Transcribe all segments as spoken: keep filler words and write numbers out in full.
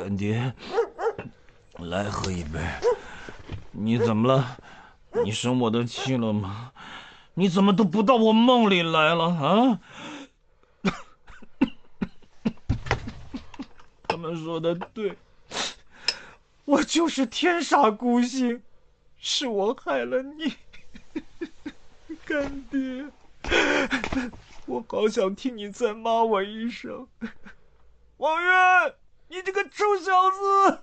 干爹，来喝一杯。你怎么了？你生我的气了吗？你怎么都不到我梦里来了啊？他们说的对，我就是天煞孤星，是我害了你，干爹。我好想听你再骂我一声，王源，你这个臭小子！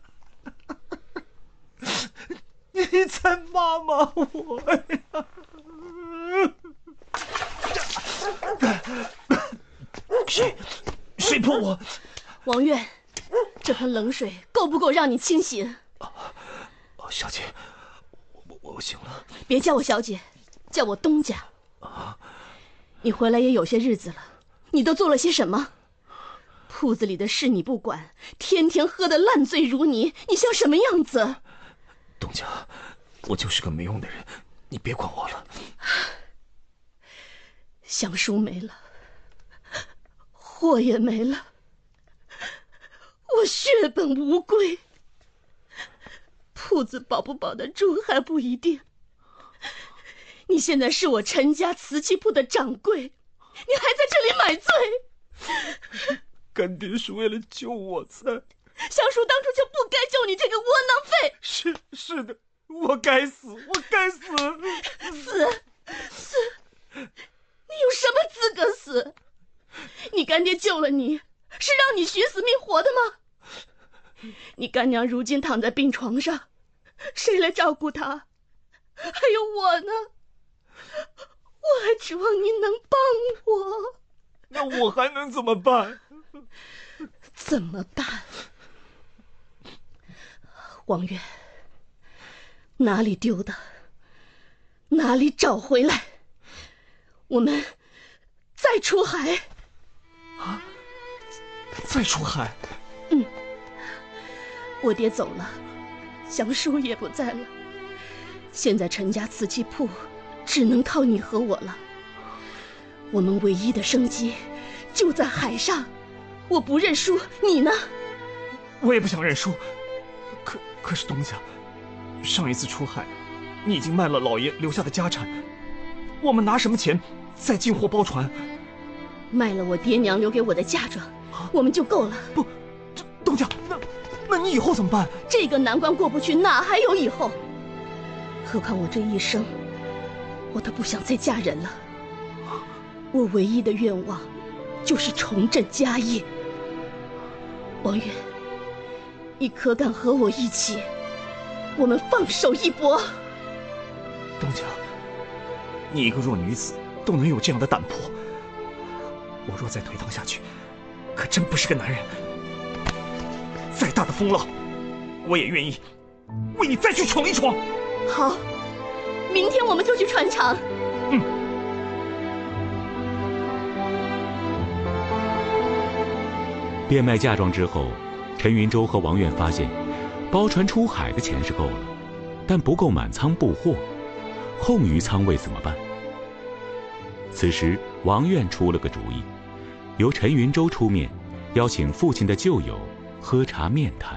你再骂骂我呀！谁谁泼我？ 王源，这盆冷水够不够让你清醒？ 哦，小姐，我我我醒了。 别叫我小姐，叫我东家。 啊， 你回来也有些日子了，你都做了些什么？铺子里的事你不管，天天喝得烂醉如泥，你像什么样子？ 东家，我就是个没用的人，你别管我了。 祥叔没了，货也没了，我血本无归。铺子保不保得住还不一定。你现在是我陈家瓷器铺的掌柜，你还在这里买醉。 干爹是为了救我才…… 祥叔当初就不该救你这个窝囊废。 是是的，我该死，我该死， 死死！你有什么资格死？你干爹救了你，是让你寻死觅活的吗？你干娘如今躺在病床上，谁来照顾她？还有我呢，我还指望你能帮我。 那我还能怎么办？ 怎么办？王源，哪里丢的，哪里找回来。我们再出海。 啊？再出海？ 嗯，我爹走了，祥叔也不在了，现在陈家瓷器铺只能靠你和我了。我们唯一的生机就在海上，我不认输，你呢？ 我也不想认输，可可是东家，上一次出海，你已经卖了老爷留下的家产，我们拿什么钱再进货包船？ 卖了我爹娘留给我的嫁妆，我们就够了。 不，这东家，那那你以后怎么办？ 这个难关过不去，哪还有以后？何况我这一生，我都不想再嫁人了。我唯一的愿望，就是重振家业。王源，你可敢和我一起？我们放手一搏。 东家，你一个弱女子都能有这样的胆魄，我若再推搪下去，可真不是个男人。再大的风浪，我也愿意为你再去闯一闯。 好，明天我们就去船厂。 嗯。 变卖嫁妆之后，陈云舟和王愿发现，包船出海的钱是够了，但不够满仓布货，空余仓位怎么办？此时，王愿出了个主意，由陈云舟出面，邀请父亲的旧友喝茶面谈。